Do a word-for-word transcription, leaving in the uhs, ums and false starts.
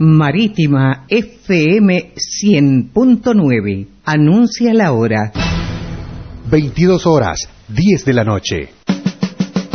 Marítima F M cien punto nueve. Anuncia la hora. veintidós horas, diez de la noche.